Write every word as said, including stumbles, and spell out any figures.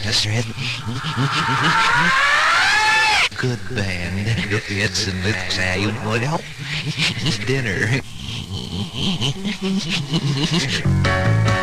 Street. Good band. It's in the same model. Dinner.